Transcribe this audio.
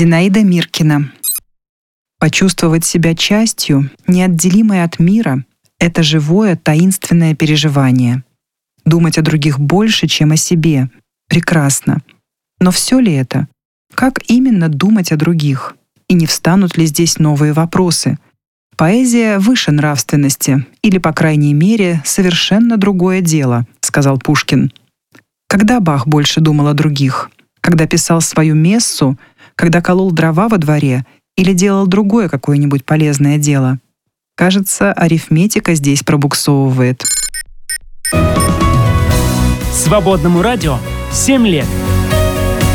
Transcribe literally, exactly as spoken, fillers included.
Зинаида Миркина. Почувствовать себя частью, неотделимой от мира — это живое, таинственное переживание. Думать о других больше, чем о себе — прекрасно. Но все ли это? Как именно думать о других? И не встанут ли здесь новые вопросы? «Поэзия выше нравственности, или, по крайней мере, совершенно другое дело», — сказал Пушкин. Когда Бах больше думал о других? Когда писал свою мессу? Когда колол дрова во дворе? Или делал другое какое-нибудь полезное дело? Кажется, арифметика здесь пробуксовывает. Свободному радио семь лет.